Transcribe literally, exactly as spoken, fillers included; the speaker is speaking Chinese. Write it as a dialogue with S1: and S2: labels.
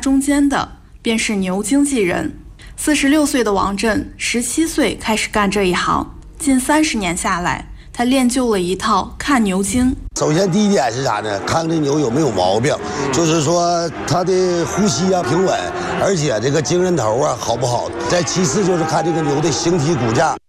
S1: 中间的便是牛经纪人。四十六岁的王震，十七岁开始干这一行，近三十年下来，他练就了一套看牛经。
S2: 首先第一点是啥呢？看这牛有没有毛病，就是说它的呼吸啊平稳，而且这个精神头啊好不好。再其次就是看这个牛的形体骨架。